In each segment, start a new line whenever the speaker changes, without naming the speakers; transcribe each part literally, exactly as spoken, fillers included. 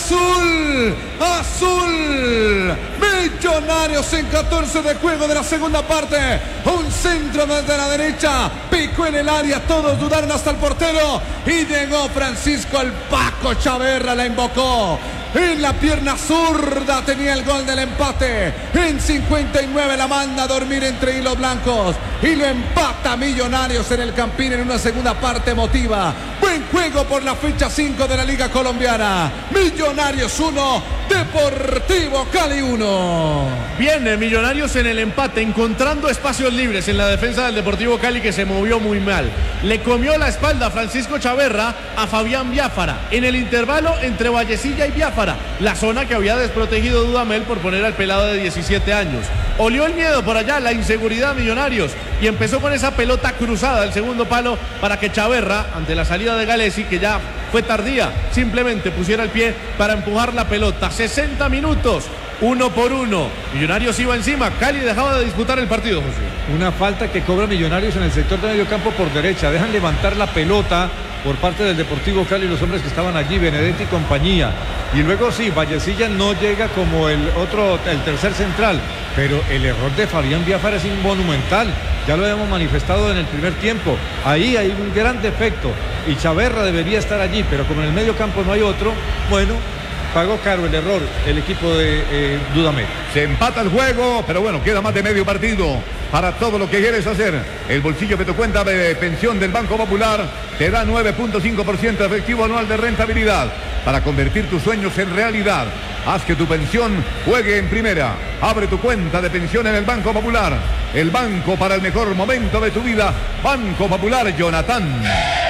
azul, azul. Millonarios en catorce de juego de la segunda parte. Un centro desde la derecha, picó en el área, todos dudaron hasta el portero y llegó Francisco el Paco Chaverra, la invocó. En la pierna zurda tenía el gol del empate. En cincuenta y nueve la manda a dormir entre hilos blancos y lo empata Millonarios en el Campín en una segunda parte emotiva. Buen juego por la fecha cinco de la Liga Colombiana. Millonarios uno, Deportivo Cali uno.
Viene Millonarios en el empate, encontrando espacios libres en la defensa del Deportivo Cali, que se movió muy mal. Le comió la espalda Francisco Chaverra a Fabián Biafara en el intervalo entre Vallecilla y Biafara, la zona que había desprotegido Dudamel por poner al pelado de diecisiete años. Olió el miedo por allá, la inseguridad Millonarios, y empezó con esa pelota cruzada al segundo palo para que Chaverra, ante la salida de Galesi, que ya fue tardía, simplemente pusiera el pie para empujar la pelota. sesenta minutos, uno por uno. Millonarios iba encima, Cali dejaba de disputar el partido, José.
Una falta que cobra Millonarios en el sector de medio campo por derecha. Dejan levantar la pelota por parte del Deportivo Cali, los hombres que estaban allí, Benedetti y compañía. Y luego sí, Vallecilla no llega como el otro, el tercer central, pero el error de Fabián Biafara es monumental. Ya lo hemos manifestado en el primer tiempo. Ahí hay un gran defecto y Chaverra debería estar allí, pero como en el medio campo no hay otro, bueno, pagó caro el error el equipo de eh, Dudamel.
Se empata el juego, pero bueno, queda más de medio partido para todo lo que quieres hacer. El bolsillo de tu cuenta de pensión del Banco Popular te da nueve punto cinco por ciento efectivo anual de rentabilidad para convertir tus sueños en realidad. Haz que tu pensión juegue en primera. Abre tu cuenta de pensión en el Banco Popular. El banco para el mejor momento de tu vida. Banco Popular, Jonathan.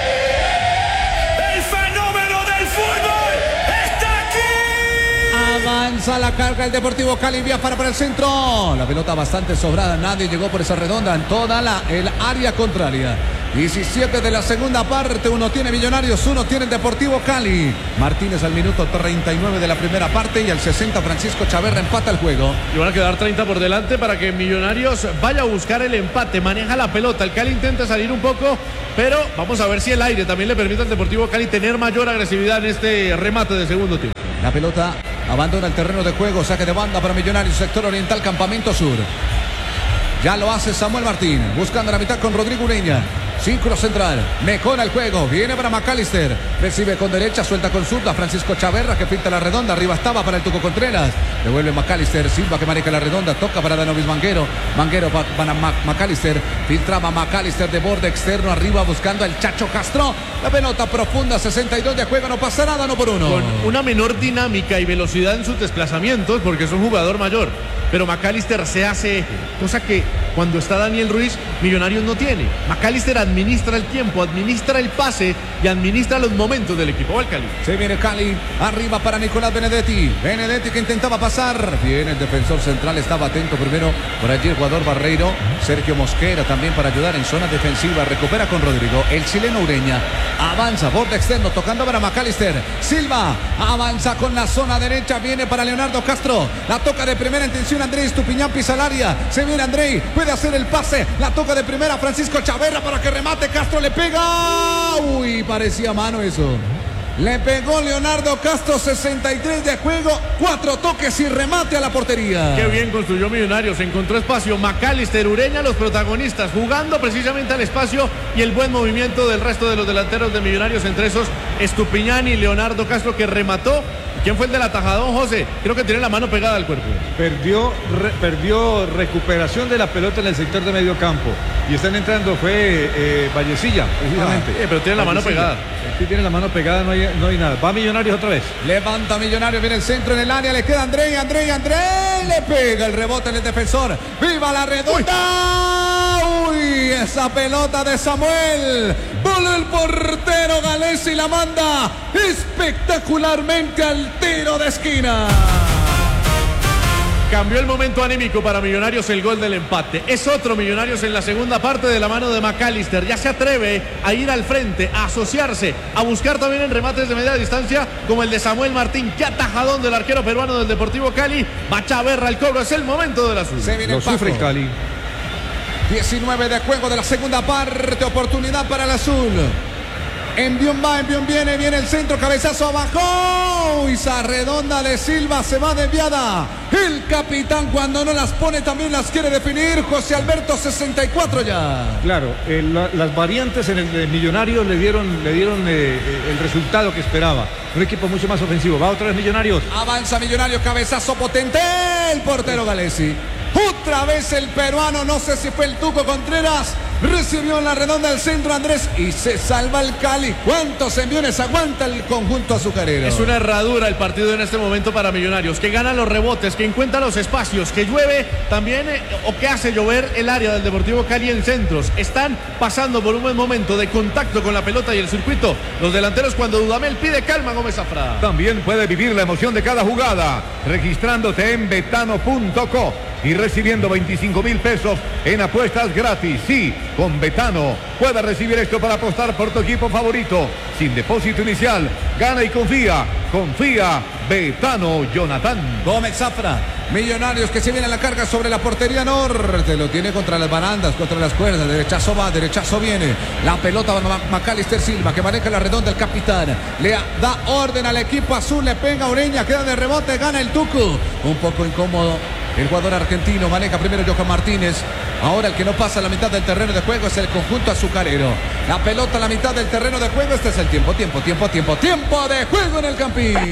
Avanza la carga el Deportivo Cali, Biafara para el centro. La pelota bastante sobrada, nadie llegó por esa redonda en toda la el área contraria. diecisiete de la segunda parte, uno tiene Millonarios, uno tiene el Deportivo Cali. Martínez al minuto treinta y nueve de la primera parte y al sesenta Francisco Chaverra empata el juego.
Y van a quedar treinta por delante para que Millonarios vaya a buscar el empate, maneja la pelota, el Cali intenta salir un poco, pero vamos a ver si el aire también le permite al Deportivo Cali tener mayor agresividad en este remate de segundo tiempo.
La pelota abandona el terreno de juego, saque de banda para Millonarios, sector oriental, campamento sur. Ya lo hace Samuel Martín, buscando la mitad con Rodrigo Ureña. Círculo central, mejora el juego, viene para McAllister, recibe con derecha, suelta con zurda, Francisco Chaverra que pinta la redonda, arriba estaba para el Tuco Contreras, devuelve McAllister, Silva que maneja la redonda, toca para Danovis Manguero, Manguero para McAllister, filtraba McAllister de borde externo, arriba buscando al Chacho Castro, la pelota profunda, sesenta y dos de juego, no pasa nada, no por uno.
Con una menor dinámica y velocidad en sus desplazamientos, porque es un jugador mayor, pero McAllister se hace, cosa que cuando está Daniel Ruiz, Millonarios no tiene. McAllister administra el tiempo, administra el pase y administra los momentos del equipo. Va el Cali.
Se viene Cali, arriba para Nicolás Benedetti. Benedetti que intentaba pasar. Viene el defensor central, estaba atento primero por allí el jugador Barreiro. Sergio Mosquera también para ayudar en zona defensiva. Recupera con Rodrigo. El chileno Ureña avanza, borde externo, tocando para McAllister. Silva avanza con la zona derecha, viene para Leonardo Castro. La toca de primera intención Andrés Tupiñán, pisa al área. Se viene Andrés, puede hacer el pase. La toca de primera Francisco Chaverra para que remate. Castro le pega. Uy, parecía mano eso. Le pegó Leonardo Castro, sesenta y tres de juego, cuatro toques y remate a la portería.
Qué bien construyó Millonarios, encontró espacio. McAllister, Ureña, los protagonistas, jugando precisamente al espacio y el buen movimiento del resto de los delanteros de Millonarios, entre esos Estupiñán y Leonardo Castro, que remató. ¿Quién fue el del atajadón, José? Creo que tiene la mano pegada al cuerpo.
Perdió, re, perdió recuperación de la pelota en el sector de medio campo. Y están entrando, fue eh, Vallecilla, precisamente.
Ah, eh, pero tiene la mano pegada.
Sí, tiene la mano pegada, no hay, no hay nada. Va Millonarios otra vez.
Levanta Millonarios, viene el centro en el área, le queda André, André, André. Le pega el rebote en el defensor. ¡Viva la redonda! ¡Uy! Uy, esa pelota de Samuel. Voló el portero Galesi y la manda espectacularmente al tiro de esquina.
Cambió el momento anímico para Millonarios el gol del empate. Es otro Millonarios en la segunda parte de la mano de McAllister. Ya se atreve a ir al frente, a asociarse, a buscar también en remates de media distancia como el de Samuel Martín. Qué atajadón del arquero peruano del Deportivo Cali. Va Chaverra el cobro. Es el momento del azul.
Se viene
Lo
el Paco.
sufre el Cali.
diecinueve de juego de la segunda parte. Oportunidad para el azul. Envión va, envión viene, viene el centro, cabezazo abajo. Y esa redonda de Silva se va desviada. El capitán cuando no las pone también las quiere definir. José Alberto, sesenta y cuatro ya.
Claro, eh, la, las variantes en el de Millonarios le dieron, le dieron eh, el resultado que esperaba. Un equipo mucho más ofensivo. Va otra vez Millonarios.
Avanza Millonarios, cabezazo potente. El portero Galesi. Otra vez el peruano, no sé si fue el Tuco Contreras. Recibió en la redonda del centro Andrés y se salva el Cali. ¿Cuántos enviones aguanta el conjunto azucarero?
Es una herradura el partido en este momento para Millonarios, que gana los rebotes, que encuentra los espacios, que llueve también eh, o que hace llover el área del Deportivo Cali en centros. Están pasando por un buen momento de contacto con la pelota y el circuito. Los delanteros cuando Dudamel pide calma, Gómez Zafra.
También puede vivir la emoción de cada jugada registrándote en betano punto co y recibiendo veinticinco mil pesos en apuestas gratis. Sí, con Betano puedes recibir esto para apostar por tu equipo favorito sin depósito inicial. Gana y confía. Confía Betano, Jonathan.
Gómez Zafra. Millonarios que se viene a la carga sobre la portería norte. Lo tiene contra las barandas, contra las cuerdas. Derechazo va, derechazo viene. La pelota va Macalister Silva, que maneja la redonda el capitán. Le da orden al equipo azul. Le pega Ureña, queda de rebote, gana el Tucu. Un poco incómodo el jugador argentino. Maneja primero Johan Martínez. Ahora el que no pasa a la mitad del terreno de juego es el conjunto azucarero. La pelota a la mitad del terreno de juego. Este es el tiempo, tiempo, tiempo, tiempo, tiempo de juego en el Campín.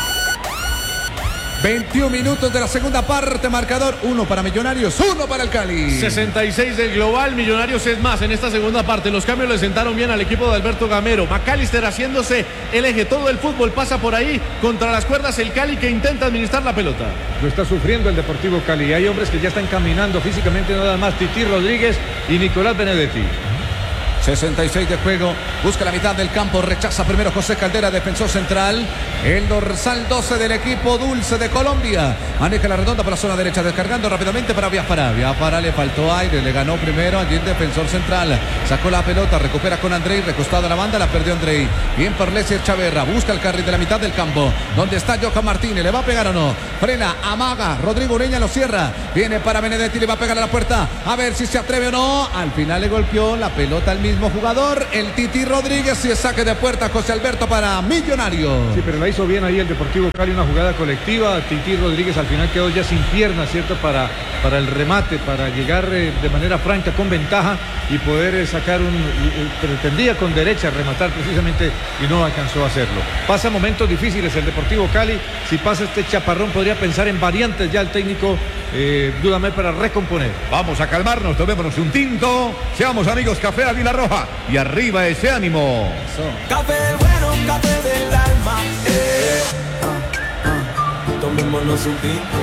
veintiún minutos de la segunda parte, marcador uno para Millonarios, uno para el Cali.
sesenta y seis del global, Millonarios es más en esta segunda parte. Los cambios le sentaron bien al equipo de Alberto Gamero. Macalister haciéndose el eje, todo el fútbol pasa por ahí, contra las cuerdas el Cali que intenta administrar la pelota.
Lo está sufriendo el Deportivo Cali. Hay hombres que ya están caminando físicamente nada más. Titi Rodríguez y Nicolás Benedetti.
sesenta y seis de juego, busca la mitad del campo, rechaza primero José Caldera, defensor central, el dorsal doce del equipo Dulce de Colombia, maneja la redonda por la zona derecha, descargando rápidamente para Biafara, Biafara le faltó aire, le ganó primero allí el defensor central, sacó la pelota, recupera con Andrei, recostado a la banda, la perdió Andrei, bien por Lesser Chaverra, busca el carril de la mitad del campo, donde está Johan Martínez, le va a pegar o no, frena, amaga, Rodrigo Ureña lo cierra, viene para Benedetti, le va a pegar a la puerta, a ver si se atreve o no, al final le golpeó la pelota al mismo jugador, el Titi Rodríguez, y el saque de puerta José Alberto para Millonarios.
Sí, pero la hizo bien ahí el Deportivo Cali, una jugada colectiva. Titi Rodríguez al final quedó ya sin piernas, ¿cierto? Para, para el remate, para llegar eh, de manera franca, con ventaja y poder eh, sacar un... Eh, pretendía con derecha rematar precisamente y no alcanzó a hacerlo. Pasa momentos difíciles el Deportivo Cali. Si pasa este chaparrón podría pensar en variantes ya el técnico eh, Dudamel para recomponer.
Vamos a calmarnos, tomémonos un tinto. Seamos amigos, Café Águila Roja. Y arriba ese ánimo.
Eso. Café bueno, café del alma. Eh. Ah, ah. Tomémonos un tinto.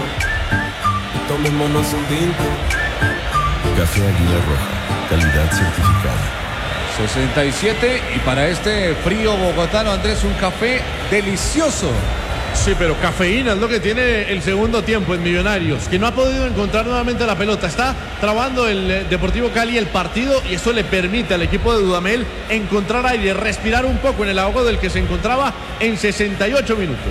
Tomémonos un tinto.
Café Águila Roja, calidad certificada.
sesenta y siete y para este frío bogotano, Andrés, un café delicioso.
Sí, pero cafeína es lo que tiene el segundo tiempo en Millonarios, que no ha podido encontrar nuevamente la pelota. Está trabando el Deportivo Cali el partido y esto le permite al equipo de Dudamel encontrar aire, respirar un poco en el ahogo del que se encontraba en sesenta y ocho minutos.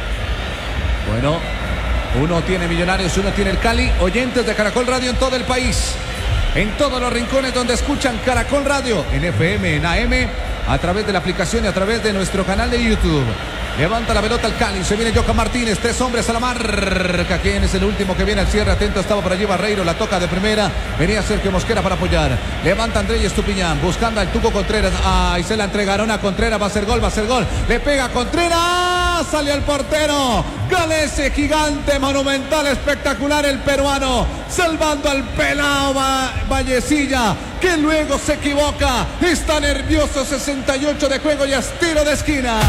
Bueno, uno tiene Millonarios, uno tiene el Cali. Oyentes de Caracol Radio en todo el país, en todos los rincones donde escuchan Caracol Radio, en F M, en A M, a través de la aplicación y a través de nuestro canal de YouTube. Levanta la pelota al Cali, se viene Johan Martínez, tres hombres a la marca. ¿Quién es el último que viene al cierre? Atento, estaba por allí Barreiro, la toca de primera. Venía Sergio Mosquera para apoyar. Levanta Andrés Estupiñán, buscando al Tuco Contreras. Ahí se la entregaron a Contreras, va a ser gol, va a ser gol. Le pega Contreras, salió el portero. Galese, gigante, monumental, espectacular el peruano. Salvando al pelao Vallecilla, que luego se equivoca. Está nervioso, sesenta y ocho de juego y es tiro de esquina.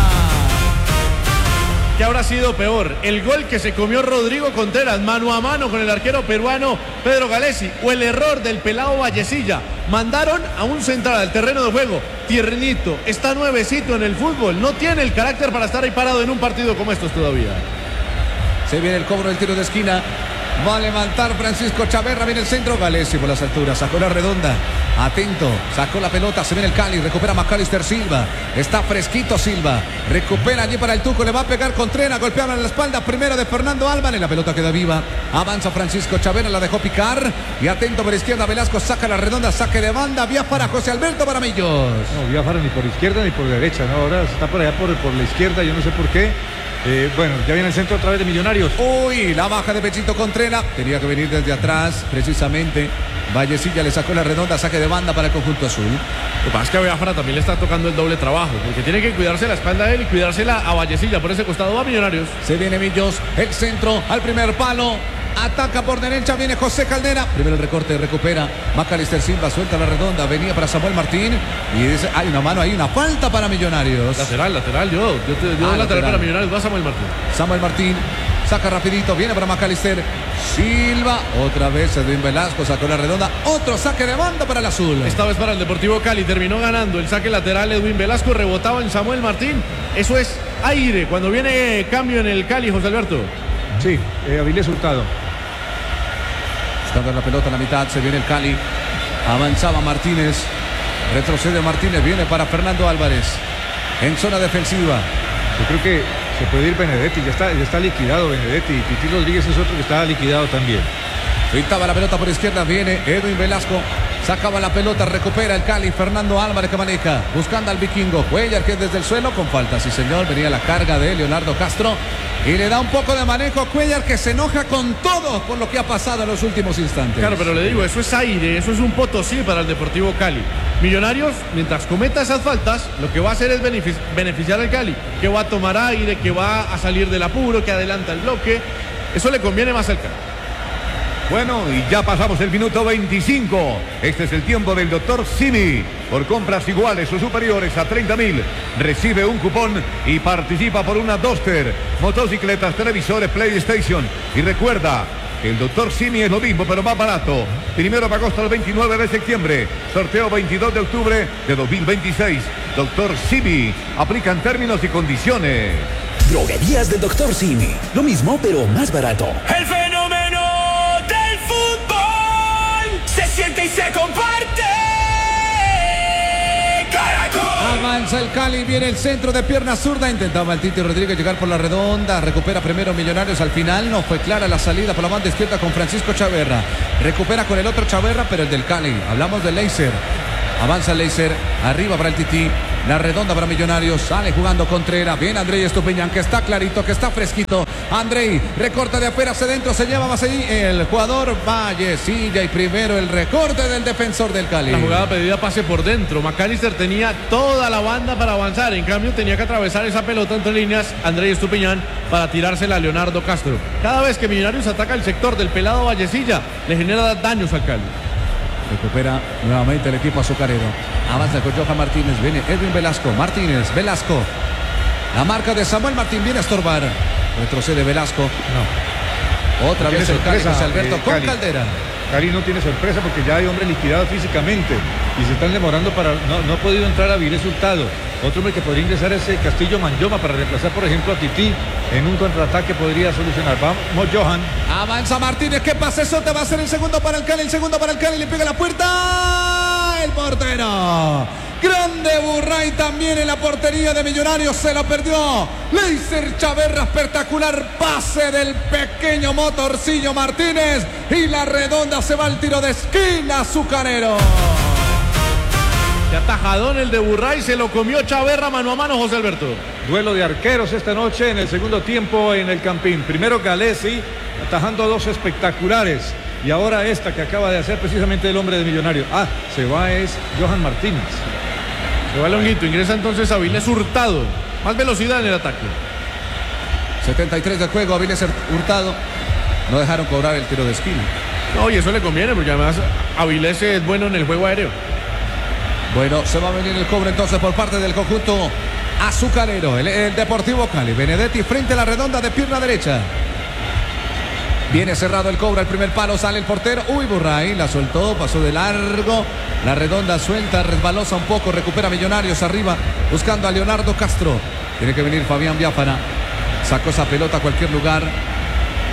¿Qué habrá sido peor? ¿El gol que se comió Rodrigo Contreras mano a mano con el arquero peruano Pedro Galesi o el error del pelao Vallecilla? Mandaron a un central al terreno de juego, tiernito, está nuevecito en el fútbol, no tiene el carácter para estar ahí parado en un partido como estos todavía.
Se viene el cobro del tiro de esquina. Va a levantar Francisco Chaverra, viene el centro, Galesi por las alturas, sacó la redonda. Atento, sacó la pelota, se viene el Cali, recupera Macalister Silva, está fresquito Silva, recupera allí para el Tuco, le va a pegar Contreras, golpearon en la espalda primero de Fernando Álvarez, la pelota queda viva, avanza Francisco Chavera, la dejó picar, y atento por izquierda, Velasco saca la redonda, saque de banda, Biafara, José Alberto Baramillos.
No, Biafara ni por izquierda ni por derecha, no, ahora está por allá por, por la izquierda, yo no sé por qué. Eh, bueno, ya viene el centro otra vez de Millonarios.
Uy, la baja de Pechito Contreras, tenía que venir desde atrás, precisamente. Vallecilla le sacó la redonda, saque de banda para el conjunto azul.
Lo que pasa es que a Biafara también le está tocando el doble trabajo, porque tiene que cuidarse la espalda de él y cuidársela a Vallecilla. Por ese costado va Millonarios.
Se viene Millos, el centro al primer palo. Ataca por derecha, viene José Caldera. Primero el recorte, recupera Macalister Silva, suelta la redonda, venía para Samuel Martín. Y dice, hay una mano, hay una falta para Millonarios.
Lateral, lateral, yo, yo, te, yo
ah,
lateral, lateral para Millonarios, va Samuel Martín.
Samuel Martín, saca rapidito, viene para Macalister Silva. Otra vez Edwin Velasco, sacó la redonda. Otro saque de banda para el azul.
Esta vez para el Deportivo Cali, terminó ganando el saque lateral Edwin Velasco, rebotaba en Samuel Martín. Eso es aire, cuando viene cambio en el Cali, José Alberto.
Sí, eh, Avilés Hurtado.
Buscando la pelota en la mitad, se viene el Cali. Avanzaba Martínez. Retrocede Martínez, viene para Fernando Álvarez. En zona defensiva.
Yo creo que se puede ir Benedetti, ya está, ya está liquidado Benedetti. Y Titi Rodríguez es otro que está liquidado también.
Pintaba la pelota por izquierda, viene Edwin Velasco. Sacaba la pelota, recupera el Cali. Fernando Álvarez que maneja, buscando al vikingo. Cuellar que desde el suelo con falta, sí señor. Venía la carga de Leonardo Castro. Y le da un poco de manejo a Cuellar, que se enoja con todo por lo que ha pasado en los últimos instantes.
Claro, pero le digo, eso es aire, eso es un potosí para el Deportivo Cali. Millonarios, mientras cometa esas faltas, lo que va a hacer es benefici- beneficiar al Cali, que va a tomar aire, que va a salir del apuro, que adelanta el bloque. Eso le conviene más al Cali.
Bueno, y ya pasamos el minuto veinticinco. Este es el tiempo del doctor Simi. Por compras iguales o superiores a treinta mil, recibe un cupón y participa por una Duster, motocicletas, televisores, PlayStation. Y recuerda que el doctor Simi es lo mismo, pero más barato. Primero de agosto al veintinueve de septiembre. Sorteo veintidós de octubre de dos mil veintiséis. doctor Simi. Aplican términos y condiciones.
Droguerías del doctor Simi. Lo mismo, pero más barato.
El fenómeno del fútbol se siente y se comparte. Caracol.
Avanza el Cali, viene el centro de pierna zurda. Intentaba el Titi Rodríguez llegar por la redonda. Recupera primero Millonarios. Al final no fue clara la salida por la banda izquierda con Francisco Chaverra. Recupera con el otro Chaverra, pero el del Cali. Hablamos de Leiser. Avanza Leiser, arriba para el Titi. La redonda para Millonarios, sale jugando Contreras. Viene Andrei Estupiñán, que está clarito, que está fresquito. Andrei recorta de afuera hacia adentro, se lleva más allí el jugador Vallecilla. Y primero el recorte del defensor del Cali.
La jugada pedida pase por dentro. Macalister tenía toda la banda para avanzar. En cambio tenía que atravesar esa pelota entre líneas Andrei Estupiñán para tirársela a Leonardo Castro. Cada vez que Millonarios ataca el sector del pelado Vallecilla, le genera daños al Cali.
Recupera nuevamente el equipo azucarero. Avanza con Johan Martínez. Viene Edwin Velasco. Martínez, Velasco. La marca de Samuel Martín viene a estorbar. Retrocede Velasco.
No.
Otra
No
vez el
tiene
Cali,
sorpresa,
José Alberto
eh,
con
Cali.
Caldera.
Cali no tiene sorpresa porque ya hay hombres liquidados físicamente y se están demorando para... No, no ha podido entrar a Avilés Hurtado. Otro hombre que podría ingresar es Castillo Manyoma para reemplazar, por ejemplo, a Tití. En un contraataque podría solucionar. Vamos, Johan.
Avanza Martínez. ¿Qué pasa? Eso te va a ser el segundo para el Cali. El segundo para el Cali. Le pega la puerta. El portero. Grande Burray también en la portería de Millonarios. Se lo perdió. Leiser Chaverra. Espectacular pase del pequeño motorcillo Martínez. Y la redonda se va al tiro de esquina azucarero.
De atajadón el de Burray, se lo comió Chaverra mano a mano, José Alberto.
Duelo de arqueros esta noche en el segundo tiempo en el Campín. Primero Galesi atajando dos espectaculares. Y ahora esta que acaba de hacer precisamente el hombre de Millonarios. Ah, se va es Johan Martínez.
Se va Longuito, ingresa entonces Avilés Hurtado. Más velocidad en el ataque.
setenta y tres de juego. Avilés Hurtado. No dejaron cobrar el tiro de esquina.
No, y eso le conviene porque además Avilés es bueno en el juego aéreo.
Bueno, se va a venir el cobro entonces por parte del conjunto azucarero. El, el Deportivo Cali. Benedetti frente a la redonda de pierna derecha. Viene cerrado el cobro al primer palo, sale el portero. Uy, Burray la soltó, pasó de largo. La redonda suelta, resbalosa un poco, recupera Millonarios arriba, buscando a Leonardo Castro. Tiene que venir Fabián Biafara. Sacó esa pelota a cualquier lugar.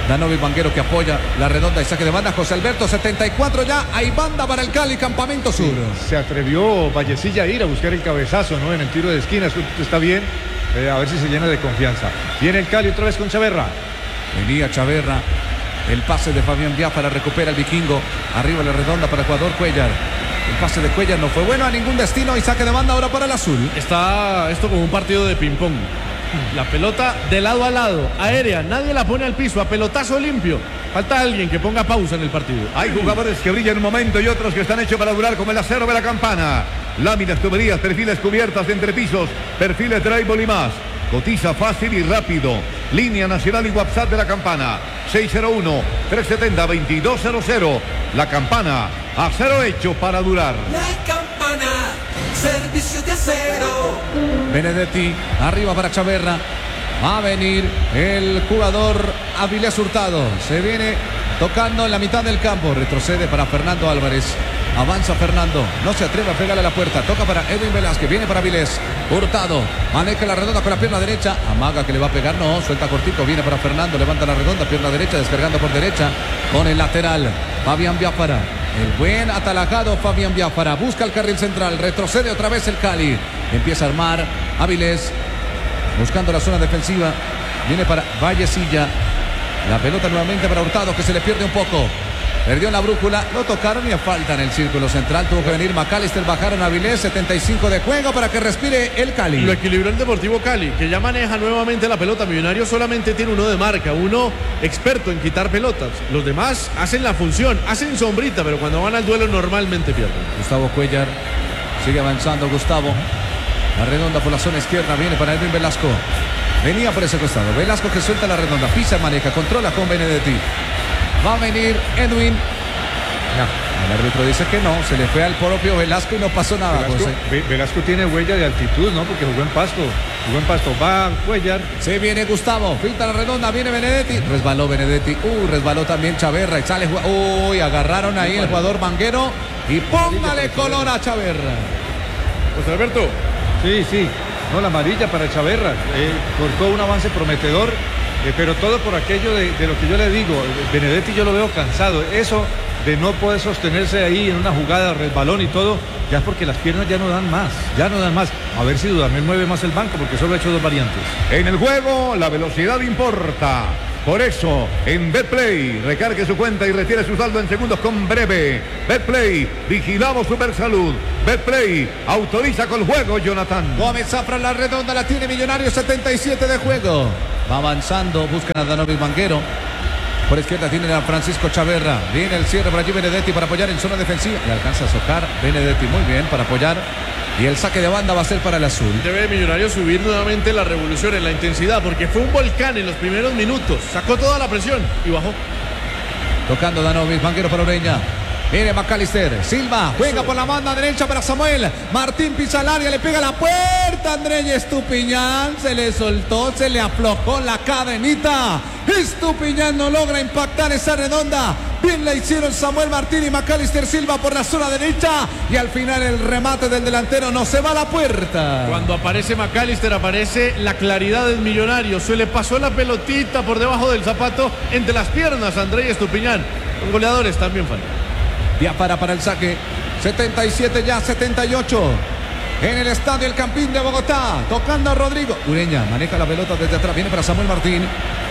Danovi Vanguero que apoya la redonda y saque de banda. José Alberto, setenta y cuatro ya. Hay banda para el Cali, Campamento Sur.
Sí, se atrevió Vallecilla a ir a buscar el cabezazo, ¿no? En el tiro de esquina, eso está bien. Eh, a ver si se llena de confianza. Viene el Cali otra vez con Chaverra.
Venía Chaverra. El pase de Fabián Biafara, recupera el vikingo. Arriba la redonda para Ecuador, Cuellar. El pase de Cuellar no fue bueno a ningún destino y saque de banda ahora para el azul.
Está esto como un partido de ping-pong. La pelota de lado a lado, aérea, nadie la pone al piso, a pelotazo limpio. Falta alguien que ponga pausa en el partido.
Hay jugadores que brillan en un momento y otros que están hechos para durar, como el acero de la Campana. Láminas, tuberías, perfiles cubiertas, entrepisos, perfiles drywall y más. Cotiza fácil y rápido. Línea nacional y WhatsApp de la Campana. seis cero uno, tres siete cero, dos dos cero cero. La Campana, acero hecho para durar.
La Campana, servicio de acero.
Benedetti, arriba para Chaverra. Va a venir el jugador Avilés Hurtado. Se viene tocando en la mitad del campo. Retrocede para Fernando Álvarez. Avanza Fernando. No se atreve a pegarle a la puerta. Toca para Edwin Velázquez. Viene para Avilés. Hurtado. Maneja la redonda con la pierna derecha. Amaga que le va a pegar. No. Suelta cortico. Viene para Fernando. Levanta la redonda. Pierna derecha. Descargando por derecha. Con el lateral. Fabián Biafara. El buen atalajado Fabián Biafara. Busca el carril central. Retrocede otra vez el Cali. Empieza a armar Avilés. Buscando la zona defensiva. Viene para Vallecilla. La pelota nuevamente para Hurtado, que se le pierde un poco. Perdió la brújula. Lo tocaron y a falta en el círculo central. Tuvo que venir McAllister. Bajaron a Avilés. setenta y cinco de juego para que respire el Cali.
Lo equilibró el Deportivo Cali, que ya maneja nuevamente la pelota. Millonario solamente tiene uno de marca, uno experto en quitar pelotas. Los demás hacen la función, hacen sombrita, pero cuando van al duelo normalmente pierden.
Gustavo Cuellar. Sigue avanzando Gustavo. La redonda por la zona izquierda. Viene para Edwin Velasco. Venía por ese costado. Velasco que suelta la redonda. Pisa, maneja, controla con Benedetti. Va a venir Edwin. No, el árbitro dice que no. Se le fue al propio Velasco y no pasó nada.
Velasco, Ve- Velasco tiene huella de altitud, ¿no? Porque jugó en Pasto. Jugó en Pasto. Va Cuellar.
Se viene Gustavo. Pinta la redonda. Viene Benedetti. Resbaló Benedetti. Uy, resbaló también Chaverra. Y sale. Uy, agarraron ahí el jugador Vanguero. Y póngale color a Chaverra.
José Alberto.
Sí, sí. No, la amarilla para Chaverra. Eh, cortó un avance prometedor. Eh, pero todo por aquello de, de lo que yo le digo. Benedetti yo lo veo cansado. Eso de no poder sostenerse ahí en una jugada, resbalón y todo, ya es porque las piernas ya no dan más. Ya no dan más. A ver si Dudamel mueve más el banco, porque solo ha hecho dos variantes.
En el juego, la velocidad importa. Por eso, en Betplay, recargue su cuenta y retire su saldo en segundos con Breve. Betplay, vigilamos Supersalud. Betplay, autoriza con juego, Jonathan.
Gómez Zafra, la redonda, la tiene Millonario, setenta y siete de juego. Va avanzando, buscan a Danovi Vanguero. Por izquierda tienen a Francisco Chaverra. Viene el cierre por allí Benedetti para apoyar en zona defensiva. Le alcanza a socar Benedetti muy bien para apoyar. Y el saque de banda va a ser para el azul.
Debe Millonario subir nuevamente la revolución en la intensidad, porque fue un volcán en los primeros minutos. Sacó toda la presión y bajó.
Tocando Danovi Vanguero para Ureña. Viene McAllister, Silva, juega por la banda derecha para Samuel. Martín pisa al área, le pega a la puerta. Andrés Estupiñán se le soltó, se le aflojó la cadenita. Estupiñán no logra impactar esa redonda. Bien la hicieron Samuel Martín y McAllister Silva por la zona derecha. Y al final el remate del delantero no se va a la puerta.
Cuando aparece McAllister aparece la claridad del Millonario. Se le pasó la pelotita por debajo del zapato entre las piernas a Andrés Estupiñán. Los goleadores también faltan.
Biafara para el saque. setenta y siete ya, setenta y ocho. En el estadio El Campín de Bogotá. Tocando a Rodrigo. Ureña maneja la pelota desde atrás. Viene para Samuel Martín.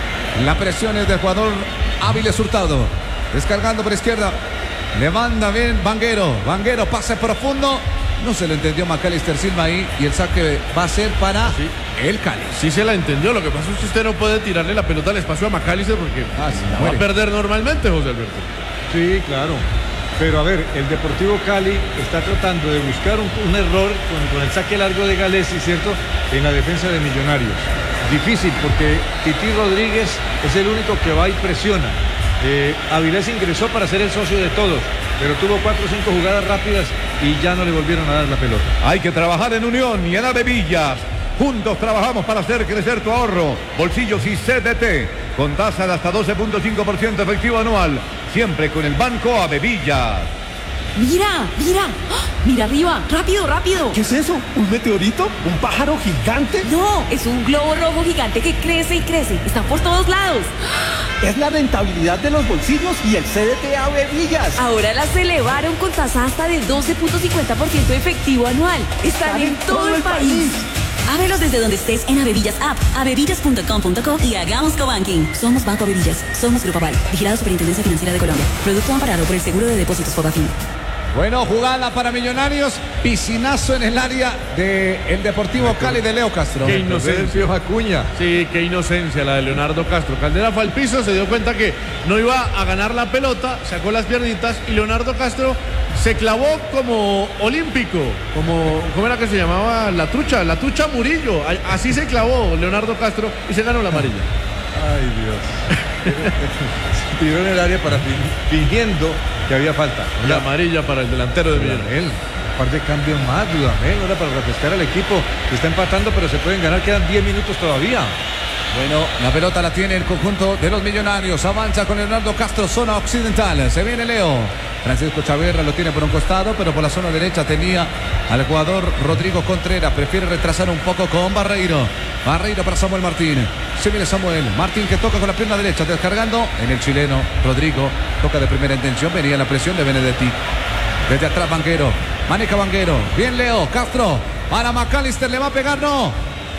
La presión es del jugador Avilés Hurtado. Descargando por izquierda. Levanta bien Vanguero. Vanguero, pase profundo. No se lo entendió McAllister Silva ahí. Y el saque va a ser para
sí.
el Cali.
Sí se la entendió. Lo que pasa es que usted no puede tirarle la pelota al espacio a McAllister porque
Ah, sí,
la va a perder normalmente, José Alberto.
Sí, claro. Pero a ver, el Deportivo Cali está tratando de buscar un, un error con, con el saque largo de Galesi, ¿cierto? En la defensa de Millonarios. Difícil porque Titi Rodríguez es el único que va y presiona. Eh, Avilés ingresó para ser el socio de todos, pero tuvo cuatro o cinco jugadas rápidas y ya no le volvieron a dar la pelota.
Hay que trabajar en unión y en Avevillas. Juntos trabajamos para hacer crecer tu ahorro. Bolsillos y C D T. Con tasa de hasta doce punto cinco por ciento efectivo anual. Siempre con el Banco Avevillas.
Mira, mira, ¡ah! Mira arriba, rápido, rápido.
¿Qué es eso? ¿Un meteorito? ¿Un pájaro gigante?
No, es un globo rojo gigante que crece y crece. Está por todos lados.
Es la rentabilidad de los bolsillos y el C D T A Bevillas.
Ahora las elevaron con tasa hasta de doce punto cincuenta por ciento efectivo anual. Están, Están en, en todo, todo el país. país.
Ábrelos desde donde estés en Avevillas App, avevillas punto com punto co y hagamos cobanking. Somos Banco Avevillas, somos Grupo Aval, vigilado Superintendencia Financiera de Colombia. Producto amparado por el Seguro de Depósitos Fogafín.
Bueno, jugada para Millonarios, piscinazo en el área del Deportivo Cali de Leo Castro.
Qué inocencia, Acuña. Sí, qué inocencia la de Leonardo Castro. Caldera fue al piso, se dio cuenta que no iba a ganar la pelota, sacó las piernitas y Leonardo Castro se clavó como olímpico, como, ¿cómo era que se llamaba? La trucha, la trucha Murillo. Así se clavó Leonardo Castro y se ganó la amarilla.
Ay, Dios. Se tiró en el área para fingiendo que había falta.
La amarilla para el delantero de Millonarios.
Un par de cambios más, Dudamel, ahora para refrescar al equipo que está empatando, pero se pueden ganar, quedan diez minutos todavía.
Bueno, la pelota la tiene el conjunto de los Millonarios. Avanza con Leonardo Castro, zona occidental. Se viene Leo. Francisco Chaverra lo tiene por un costado, pero por la zona derecha tenía al jugador Rodrigo Contreras. Prefiere retrasar un poco con Barreiro. Barreiro para Samuel Martín. Se viene Samuel Martín que toca con la pierna derecha, descargando en el chileno. Rodrigo toca de primera intención. Venía la presión de Benedetti. Desde atrás Vanguero. Maneja Vanguero. Bien Leo. Castro. Para McAllister. ¿Le va a pegar? No.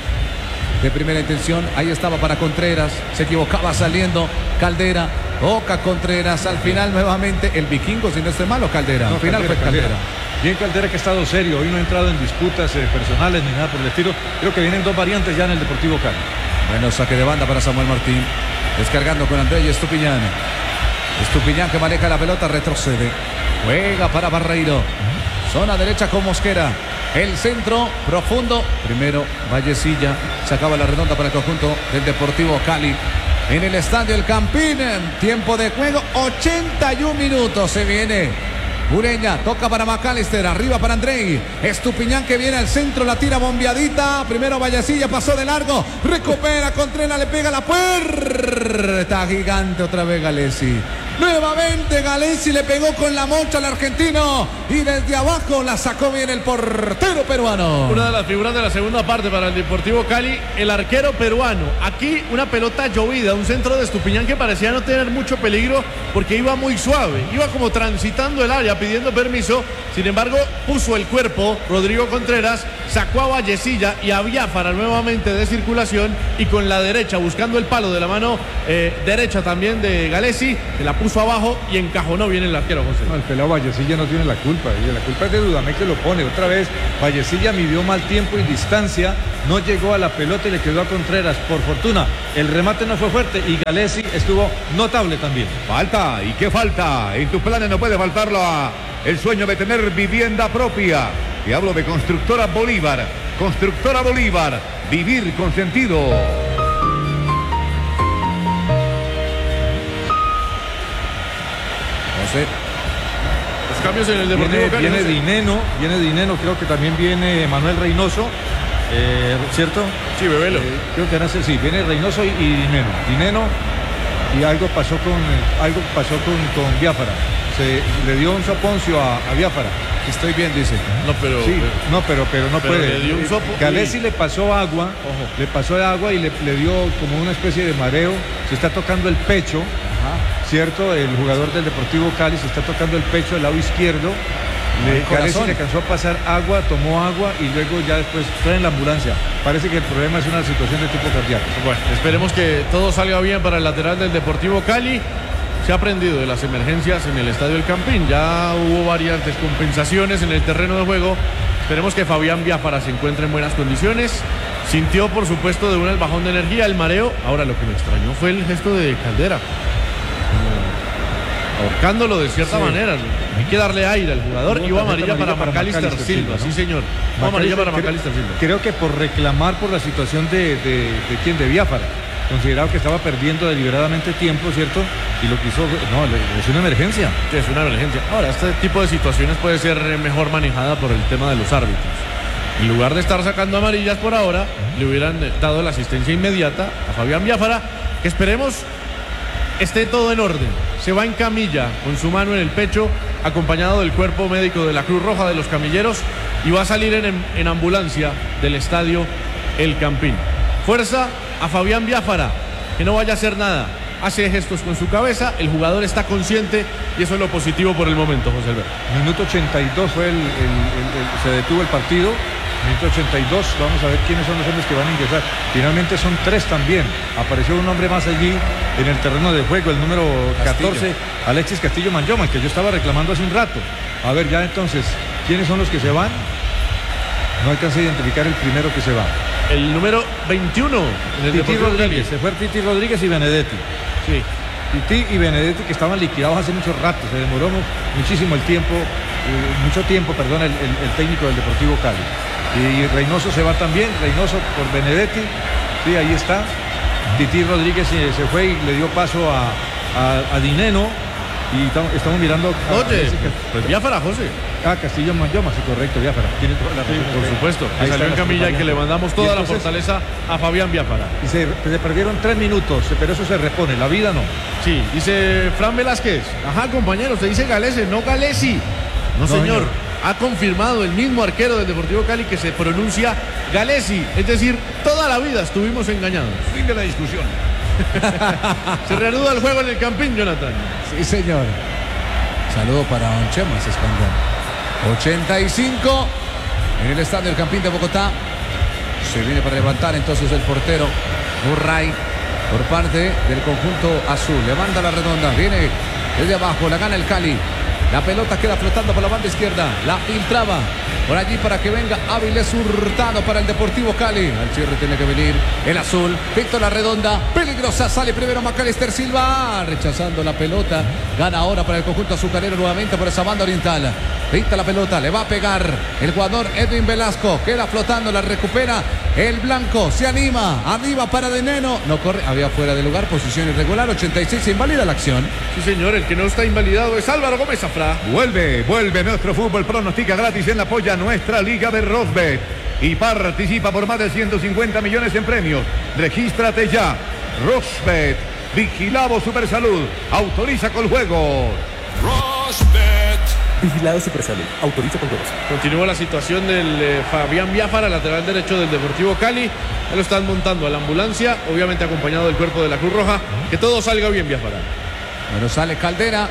De primera intención, ahí estaba para Contreras, se equivocaba saliendo Caldera, toca Contreras, al final nuevamente el vikingo, si no estoy malo, Caldera,
no,
al final
Caldera,
fue Caldera.
Caldera. Bien Caldera que ha estado serio, hoy no ha entrado en disputas eh, personales ni nada por el estilo, creo que vienen dos variantes ya en el Deportivo Cali.
Bueno, saque de banda para Samuel Martín, descargando con Andrés Estupiñán, Estupiñán que maneja la pelota, retrocede, juega para Barreiro, zona derecha con Mosquera. El centro profundo. Primero Vallecilla. Se acaba la redonda para el conjunto del Deportivo Cali. En el estadio El Campín. Tiempo de juego. ochenta y un minutos. Se viene Ureña. Toca para McAllister. Arriba para Andrei. Estupiñán que viene al centro. La tira bombeadita. Primero Vallecilla. Pasó de largo. Recupera Contreras. Le pega la puerta. Gigante otra vez Galesi. Nuevamente Galesi le pegó con la mocha al argentino y desde abajo la sacó bien el portero peruano.
Una de las figuras de la segunda parte para el Deportivo Cali, el arquero peruano. Aquí una pelota llovida, un centro de Estupiñán que parecía no tener mucho peligro porque iba muy suave, iba como transitando el área pidiendo permiso. Sin embargo, puso el cuerpo Rodrigo Contreras, sacó a Vallecilla y a Biafara nuevamente de circulación y con la derecha buscando el palo de la mano eh, derecha también de Galesi, que la puso abajo y encajonó bien el arquero José.
No, el pelado Vallecilla no tiene la culpa, y la culpa es de Dudamel que lo pone. Otra vez Vallecilla midió mal tiempo y distancia, no llegó a la pelota y le quedó a Contreras. Por fortuna, el remate no fue fuerte y Galesi estuvo notable también.
Falta, ¿y qué falta? En tus planes no puede faltarlo a el sueño de tener vivienda propia. Y hablo de Constructora Bolívar. Constructora Bolívar, vivir con sentido.
Los cambios en el Deportivo
viene,
Cali.
Viene Dineno, viene Dineno, creo que también viene Manuel Reynoso, eh, ¿cierto?
Sí, Bebelo.
Eh, creo que era así, sí, viene Reynoso y, y Dineno. Dineno y algo pasó con eh, algo pasó con, con Biafara. Se le dio un soponcio a, a Biafara.
Estoy bien, dice.
No, pero.
Sí, no, pero, pero no
pero
puede.
Le dio un sopo.
Galesi le pasó agua, Ojo. le pasó agua y le, le dio como una especie de mareo. Se está tocando el pecho. Ajá. ¿Cierto? El jugador del Deportivo Cali se está tocando el pecho del lado izquierdo. Le, Galesi le alcanzó a pasar agua, tomó agua y luego ya después fue en la ambulancia. Parece que el problema es una situación de tipo cardíaco.
Bueno, esperemos que todo salga bien para el lateral del Deportivo Cali. Se ha aprendido de las emergencias en el Estadio El Campín. Ya hubo varias descompensaciones en el terreno de juego. Esperemos que Fabián Biafara se encuentre en buenas condiciones. Sintió, por supuesto, de una el bajón de energía, el mareo. Ahora, lo que me extrañó fue el gesto de Caldera. Ahorcándolo de cierta sí. manera. Hay que darle aire al jugador. Y hubo amarilla para McAllister Silva, ¿no? Sí, señor. Hubo amarilla para McAllister Silva.
Creo que por reclamar por la situación de, de, de quién, de Biafara. Considerado que estaba perdiendo deliberadamente tiempo, ¿cierto? Y lo que hizo, no, es una emergencia.
Sí, es una emergencia. Ahora, este tipo de situaciones puede ser mejor manejada por el tema de los árbitros. En lugar de estar sacando amarillas por ahora, le hubieran dado la asistencia inmediata a Fabián Biafara, que esperemos esté todo en orden. se va en camilla con su mano en el pecho, acompañado del cuerpo médico de la Cruz Roja de los Camilleros, y va a salir en, en ambulancia del estadio El Campín. Fuerza a Fabián Biafara, que no vaya a hacer nada. Hace gestos con su cabeza, el jugador está consciente y eso es lo positivo por el momento, José Alberto.
Minuto ochenta y dos fue el, el, el, el se detuvo el partido. Minuto ochenta y dos, vamos a ver quiénes son los hombres que van a ingresar. Finalmente son tres también. Apareció un hombre más allí en el terreno de juego, el número catorce, Alexis Castillo Manyoma, que yo estaba reclamando hace un rato. A ver, ya entonces, ¿quiénes son los que se van? No alcancé a identificar el primero que se va.
El número veintiuno. En el
Titi Rodríguez, se fue Titi Rodríguez y Benedetti.
Sí.
Titi y Benedetti, que estaban liquidados hace mucho rato, se demoró muchísimo el tiempo, eh, mucho tiempo, perdón, el, el, el técnico del Deportivo Cali. Y Reynoso se va también, Reynoso por Benedetti, sí, ahí está. Titi Rodríguez se, se fue y le dio paso a, a, a Dineno. Y estamos, estamos mirando. A,
Oye, a, pues Biafara, José.
Ah, Castillo Manyoma, sí, correcto, Biafara. Tiene la
sí, por supuesto. Ahí salió en camilla y que le mandamos toda entonces, la fortaleza a Fabián Biafara.
Y se, se perdieron tres minutos, pero eso se repone, la vida no.
Sí, dice Fran Velázquez. Ajá, compañero, se dice Galese, no Galesi. No, no señor. señor. Ha confirmado el mismo arquero del Deportivo Cali que se pronuncia Galesi. Es decir, toda la vida estuvimos engañados.
Fin de la discusión.
Se reanuda el juego en el Campín, Jonathan.
Sí, señor. Saludo para Don Chema, se escondió. ochenta y cinco en el estadio del Campín de Bogotá. Se viene para levantar entonces el portero Murray por parte del conjunto azul. Levanta la redonda, viene desde abajo, la gana el Cali. La pelota queda flotando por la banda izquierda. La filtraba por allí para que venga Áviles Hurtado para el Deportivo Cali. Al cierre tiene que venir el azul. Víctor la redonda. Peligrosa. Sale primero Macalister Silva. Rechazando la pelota. Gana ahora para el conjunto azucarero nuevamente por esa banda oriental. Pinta la pelota. Le va a pegar el jugador Edwin Velasco. Queda flotando. La recupera el blanco. Se anima. Arriba para Dineno. No corre. Había fuera de lugar. Posición irregular. ochenta y seis. Se invalida la acción.
Sí, señor. El que no está invalidado es Álvaro Gómez Afra.
Vuelve, vuelve nuestro fútbol. Pronostica gratis en la polla nuestra liga de Rosbet y participa por más de ciento cincuenta millones en premios. Regístrate ya. Rosbet, vigilado Supersalud, autoriza con juego.
Rosbet, vigilado Supersalud, autoriza con juegos.
Continúa la situación del eh, Fabián Biafara, lateral derecho del Deportivo Cali. Ya lo están montando a la ambulancia, obviamente acompañado del cuerpo de la Cruz Roja. Que todo salga bien, Biafara.
Bueno, sale Caldera.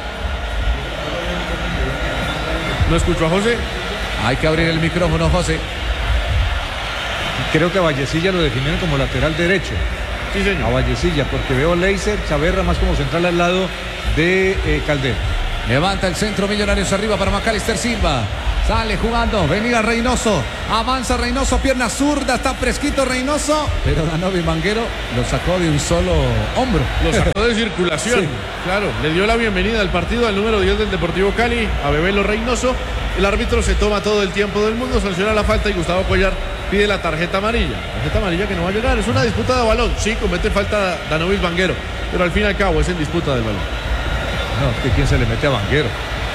¿No escucho a José?
Hay que abrir el micrófono, José.
Creo que a Vallecilla lo definieron como lateral derecho.
Sí, señor.
A Vallecilla, porque veo Leiser, Chaverra más como central al lado de eh, Caldera.
Levanta el centro, Millonarios arriba para Macalister Silva. Sale jugando, venía Reynoso. Avanza Reynoso, pierna zurda, está fresquito Reynoso. Pero Danovi Manguero lo sacó de un solo hombro.
Lo sacó de circulación. Sí. Claro, le dio la bienvenida al partido al número diez del Deportivo Cali, a Bebelo Reynoso. El árbitro se toma todo el tiempo del mundo, sanciona la falta y Gustavo Cuellar pide la tarjeta amarilla. Tarjeta amarilla que no va a llegar, es una disputa de balón. Sí, comete falta Danovi Manguero, pero al fin y al cabo es en disputa del balón.
No, que quién se le mete a Manguero.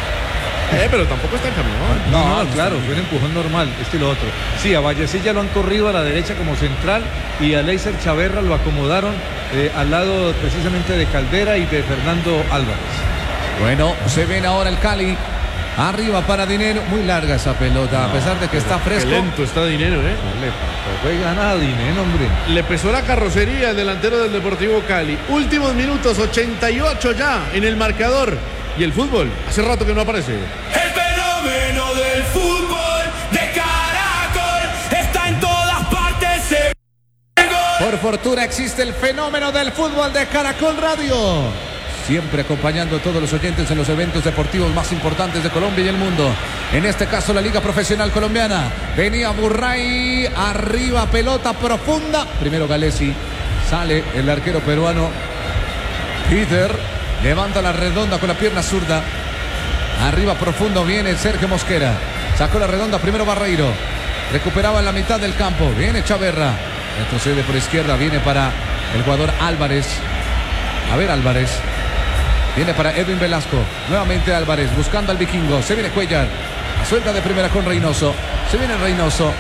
Eh, pero tampoco está en camión.
No, no, no claro, fue un empujón normal, este y lo otro. Sí, a Vallecilla lo han corrido a la derecha como central y a Leiser Chaverra lo acomodaron eh, al lado precisamente de Caldera y de Fernando Álvarez.
Bueno, se ven ahora el Cali. Arriba para Dinero, muy larga esa pelota, no, a pesar de que está fresco.
Qué lento está Dinero, ¿eh?
No le juega nada Dinero, hombre.
Le pesó la carrocería el delantero del Deportivo Cali. Últimos minutos, ochenta y ocho ya en el marcador. Y el fútbol, hace rato que no aparece.
El fenómeno del fútbol de Caracol está en todas partes.
Por fortuna existe el fenómeno del fútbol de Caracol Radio. Siempre acompañando a todos los oyentes en los eventos deportivos más importantes de Colombia y el mundo. En este caso la Liga Profesional Colombiana. Venía Murray, arriba, pelota profunda. Primero Galesi, sale el arquero peruano Peter. Levanta la redonda con la pierna zurda. Arriba profundo viene Sergio Mosquera. Sacó la redonda primero Barreiro. Recuperaba en la mitad del campo. Viene Chaverra. Retrocede por izquierda. Viene para el jugador Álvarez. A ver Álvarez. Viene para Edwin Velasco. Nuevamente Álvarez buscando al vikingo. Se viene Cuellar. A suelta de primera con Reynoso. Se viene Reynoso.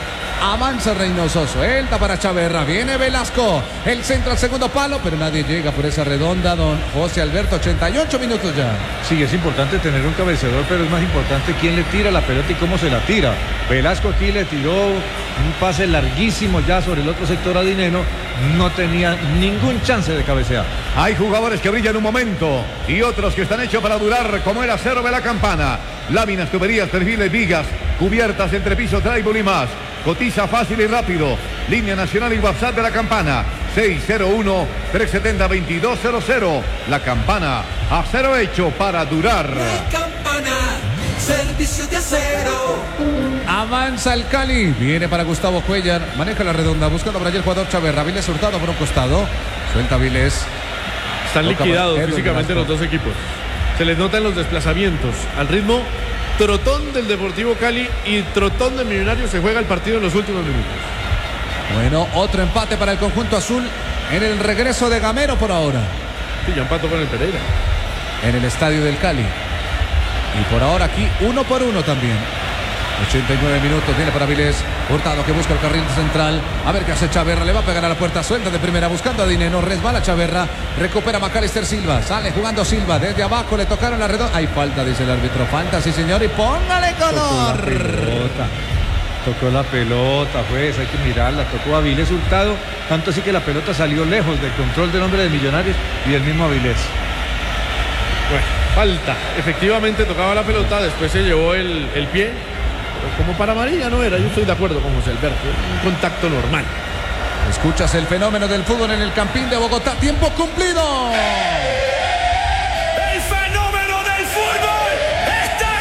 Avanza Reynoso, suelta para Chaverra, viene Velasco, el centro al segundo palo, pero nadie llega por esa redonda, don José Alberto, ochenta y ocho minutos ya.
Sí, es importante tener un cabeceador, pero es más importante quién le tira la pelota y cómo se la tira. Velasco aquí le tiró un pase larguísimo ya sobre el otro sector a Dineno, no tenía ningún chance de cabecear.
Hay jugadores que brillan un momento y otros que están hechos para durar, como el acero de la Campana. Láminas, tuberías, perfiles, vigas, cubiertas, entrepiso, drywall y más. Cotiza fácil y rápido. Línea nacional y WhatsApp de la Campana. seis cero uno, tres siete cero, dos dos cero cero. La Campana, acero hecho para durar.
La Campana, servicio de acero.
Avanza el Cali, viene para Gustavo Cuellar, maneja la redonda, buscando por allí el jugador Chaverra. Vilés Hurtado por un costado, suelta Vilés.
Están liquidados físicamente los dos equipos. Se les notan los desplazamientos. Al ritmo trotón del Deportivo Cali y trotón de Millonarios se juega el partido en los últimos minutos.
Bueno, otro empate para el conjunto azul en el regreso de Gamero por ahora.
Sí, ya empató con el Pereira.
En el estadio del Cali. Y por ahora aquí uno por uno también. ochenta y nueve minutos, viene para Vilés Hurtado que busca el carril central, a ver qué hace Chaverra, le va a pegar a la puerta, suelta de primera buscando a Dineno, resbala Chaverra, recupera Macalister Silva, sale jugando Silva, desde abajo le tocaron la redonda, hay falta dice el árbitro, falta sí señor y póngale color.
Tocó la pelota, tocó la pelota, pues hay que mirarla, tocó a Vilés Hurtado, tanto así que la pelota salió lejos del control del hombre de Millonarios y el mismo Vilés.
Bueno, falta, efectivamente tocaba la pelota, después se llevó el, el pie. Como para amarilla no era, yo estoy de acuerdo con José Alberto, un contacto normal.
Escuchas el fenómeno del fútbol en el Campín de Bogotá, tiempo cumplido.
El fenómeno del fútbol está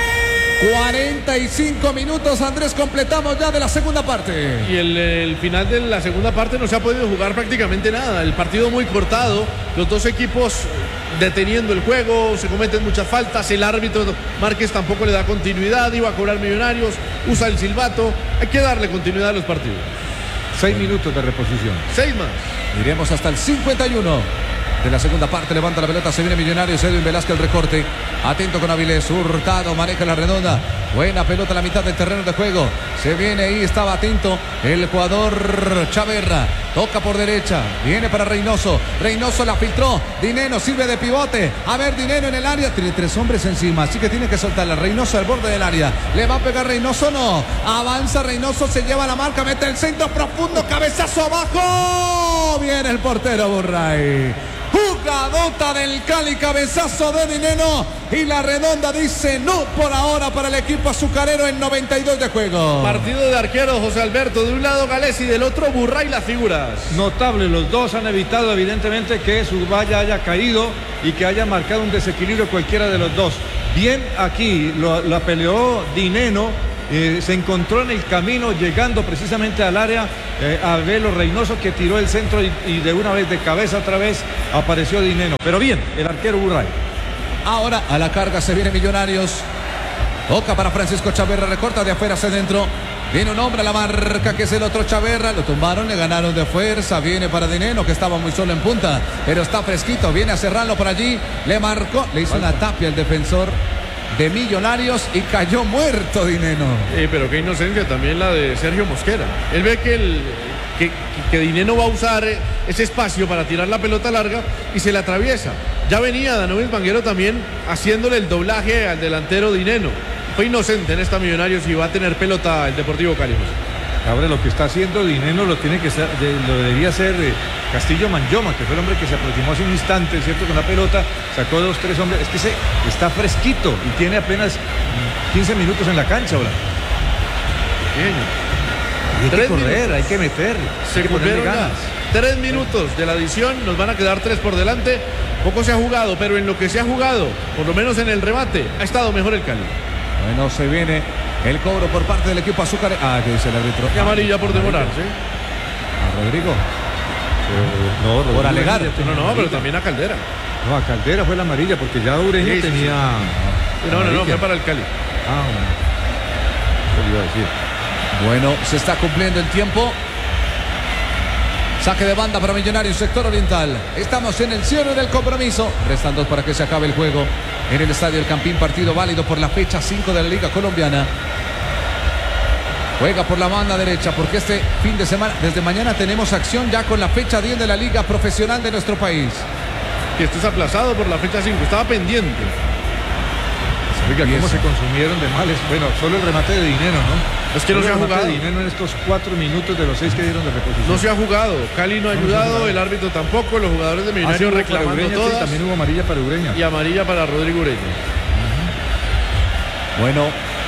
aquí.
cuarenta y cinco minutos, Andrés, completamos ya de la segunda parte.
Y el, el final de la segunda parte no se ha podido jugar prácticamente nada, el partido muy cortado, los dos equipos deteniendo el juego, se cometen muchas faltas, el árbitro Márquez tampoco le da continuidad, iba a cobrar Millonarios, usa el silbato, hay que darle continuidad a los partidos.
Seis minutos de reposición.
Seis más.
Iremos hasta el cincuenta y uno de la segunda parte, levanta la pelota, se viene Millonarios, Edwin Velázquez el recorte, atento con Avilés, Hurtado, maneja la redonda, buena pelota a la mitad del terreno de juego, se viene ahí, estaba atento el jugador Chaverra, toca por derecha, viene para Reynoso, Reynoso la filtró, Dineno sirve de pivote, a ver Dineno en el área, tiene tres hombres encima, así que tiene que soltarla, Reynoso al borde del área, le va a pegar Reynoso, no, avanza Reynoso, se lleva la marca, mete el centro profundo, cabezazo abajo, viene el portero Burray. Jugadota del Cali, cabezazo de Dineno y la redonda dice no por ahora para el equipo azucarero en noventa y dos de juego.
Partido de arqueros, José Alberto, de un lado Gales y del otro Burray las figuras.
Notable, los dos han evitado evidentemente que su valla haya caído y que haya marcado un desequilibrio cualquiera de los dos. Bien aquí, lo, la peleó Dineno. Eh, se encontró en el camino llegando precisamente al área eh, a Velo Reynoso que tiró el centro y, y de una vez de cabeza otra vez apareció Dineno, pero bien, el arquero Burray.
Ahora a la carga se viene Millonarios, toca para Francisco Chaverra, recorta de afuera hacia adentro, viene un hombre a la marca que es el otro Chaverra, lo tumbaron, le ganaron de fuerza, viene para Dineno que estaba muy solo en punta, pero está fresquito, viene a cerrarlo por allí, le marcó, le hizo una tapia al defensor de Millonarios y cayó muerto Dineno.
Eh, pero qué inocencia también la de Sergio Mosquera. Él ve que, el, que, que Dineno va a usar ese espacio para tirar la pelota larga y se la atraviesa. Ya venía Danovis Vanguero también haciéndole el doblaje al delantero Dineno. Fue inocente en esta Millonarios y va a tener pelota el Deportivo Cali.
Ahora lo que está haciendo Dineno lo tiene que ser, lo debería hacer eh, Castillo Manjoma, que fue el hombre que se aproximó hace un instante, ¿cierto? Con la pelota, sacó dos, tres hombres. Es que se, está fresquito y tiene apenas quince minutos en la cancha ahora. Bien. Hay que correr, minutos. Hay que meter.
Se cumplieron ya tres minutos de la adición, nos van a quedar tres por delante. Poco se ha jugado, pero en lo que se ha jugado, por lo menos en el remate, ha estado mejor el Cali.
Bueno, se viene el cobro por parte del equipo azúcar. Ah, que dice el árbitro.
Y amarilla por demorarse.
A Rodrigo.
Eh, no, Rodrigo
por alegar.
No, no, pero también a Caldera.
No, a Caldera fue la amarilla porque ya Ureña sí, tenía.
Sí. No, no, no, fue para el Cali.
Ah, bueno. ¿Qué le iba a decir?
Bueno, se está cumpliendo el tiempo. Saque de banda para Millonarios, sector oriental. Estamos en el cierre del compromiso. Restan dos para que se acabe el juego en el Estadio El Campín. Partido válido por la fecha cinco de la Liga Colombiana. Juega por la banda derecha porque este fin de semana, desde mañana tenemos acción ya con la fecha diez de la Liga Profesional de nuestro país.
Que esto es aplazado por la fecha cinco, estaba pendiente.
Oiga, cómo se consumieron de males. Bueno, solo el remate de Dinero, ¿no?
Es que no se ha jugado.
De Dinero en estos cuatro minutos de los seis que dieron de reposición.
No se ha jugado. Cali no ha ayudado, el árbitro tampoco, los jugadores de Millonarios reclamando
Ureña,
todas.
sí, también hubo amarilla para Ureña.
Y amarilla para Rodrigo Ureña.
Bueno,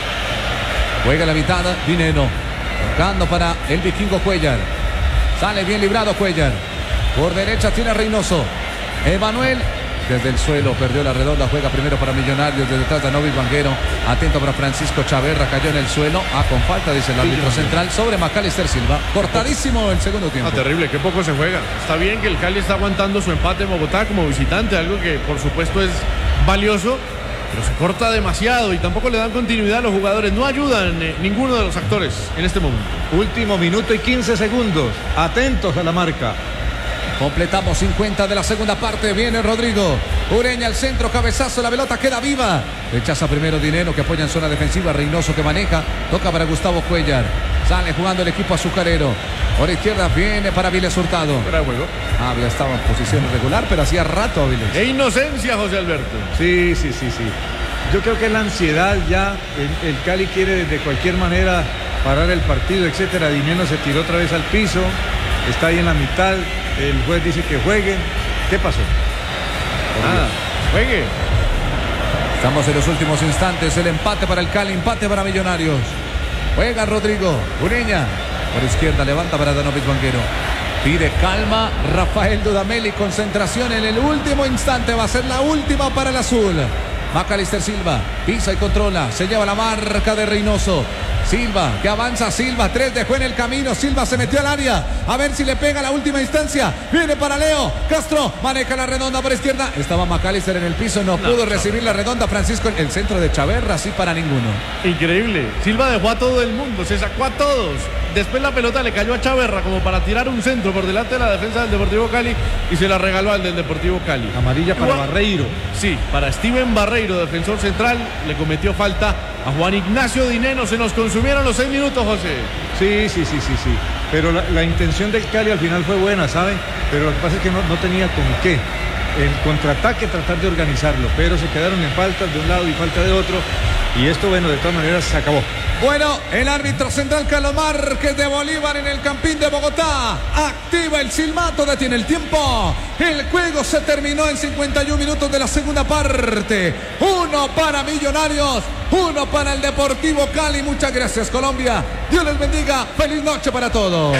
juega la mitad, Dinero. Tocando para el vikingo Cuellar. Sale bien librado Cuellar. Por derecha tiene Reynoso. Emanuel. Desde el suelo perdió la redonda, juega primero para Millonarios, desde detrás Danovich Vanguero, atento para Francisco Chaverra, cayó en el suelo, ah, con falta dice el árbitro central sobre Macalister Silva, cortadísimo el segundo tiempo.
Ah, terrible, qué poco se juega. Está bien que el Cali está aguantando su empate en Bogotá como visitante, algo que por supuesto es valioso, pero se corta demasiado y tampoco le dan continuidad a los jugadores, no ayudan eh, ninguno de los actores en este momento.
Último minuto y quince segundos, atentos a la marca.
Completamos cincuenta de la segunda parte. Viene Rodrigo Ureña al centro, cabezazo, la pelota queda viva. Rechaza primero Dinero que apoya en zona defensiva. Reynoso que maneja, toca para Gustavo Cuellar. Sale jugando el equipo azucarero. Por izquierda viene para Viles Hurtado.
Para juego.
Ah, había estado en posición irregular, pero hacía rato Viles.
E inocencia, José Alberto.
Sí, sí, sí, sí. Yo creo que la ansiedad ya, el, el Cali quiere de cualquier manera parar el partido, etcétera. Dinero se tiró otra vez al piso. Está ahí en la mitad, el juez dice que jueguen. ¿Qué pasó?
Nada, juegue.
Estamos en los últimos instantes, el empate para el Cali, empate para Millonarios. Juega Rodrigo Ureña, por izquierda levanta para Danovich Vanguero. Pide calma Rafael Dudamel y concentración en el último instante, va a ser la última para el azul. Macalister Silva, pisa y controla, se lleva la marca de Reynoso. Silva, que avanza Silva, tres dejó en el camino, Silva se metió al área, a ver si le pega la última instancia, viene para Leo, Castro, maneja la redonda por izquierda, estaba Macalister en el piso, no, no pudo recibir la redonda, Francisco, el centro de Chaverra, sí para ninguno.
Increíble, Silva dejó a todo el mundo, se sacó a todos, después la pelota le cayó a Chaverra como para tirar un centro por delante de la defensa del Deportivo Cali y se la regaló al del Deportivo Cali.
Amarilla para Igual, Barreiro.
Sí, para Steven Barreiro, defensor central, le cometió falta a Juan Ignacio Dinero, se nos consumieron los seis minutos, José.
Sí, sí, sí, sí, sí. Pero la, la intención del Cali al final fue buena, ¿saben? Pero lo que pasa es que no, no tenía con qué. El contraataque tratar de organizarlo, pero se quedaron en faltas de un lado y falta de otro. Y esto, bueno, de todas maneras se acabó.
Bueno, el árbitro central Carlos Márquez de Bolívar en el Campín de Bogotá activa el silbato, detiene el tiempo. El juego se terminó en cincuenta y un minutos de la segunda parte. Uno para Millonarios, uno para el Deportivo Cali. Muchas gracias, Colombia. Dios les bendiga. Feliz noche para todos.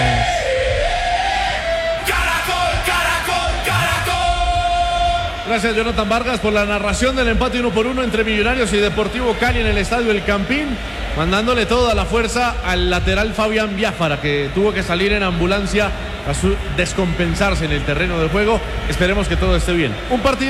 Gracias, Jonathan Vargas, por la narración del empate uno por uno entre Millonarios y Deportivo Cali en el estadio El Campín, mandándole toda la fuerza al lateral Fabián Biafara, que tuvo que salir en ambulancia a su descompensarse en el terreno de juego. Esperemos que todo esté bien. Un partido